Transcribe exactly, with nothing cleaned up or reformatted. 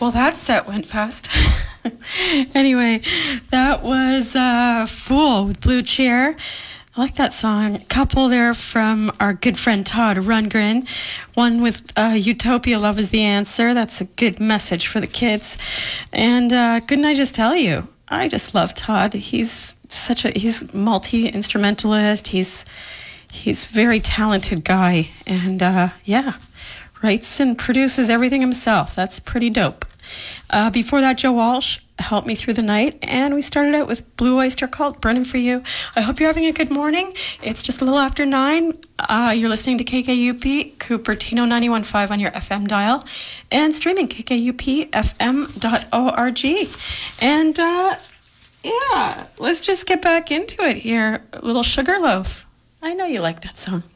Well, that set went fast. Anyway, that was uh, Fool with Blue Cheer. I like that song. A couple there from our good friend Todd Rundgren. One with uh, Utopia, Love is the Answer. That's a good message for the kids. And uh, couldn't I just tell you, I just love Todd. He's such a, he's multi-instrumentalist. He's, he's very talented guy. And uh, yeah, writes and produces everything himself. That's pretty dope. Uh, before that, Joe Walsh, Help Me Through the Night. And we started out with Blue Oyster Cult, Burning for You. I hope you're having a good morning. It's just a little after nine. Uh, you're listening to K K U P, Cupertino ninety-one point five on your F M dial. And streaming K K U P F M dot org. And uh, yeah, let's just get back into it here. A little Sugarloaf. I know you like that song.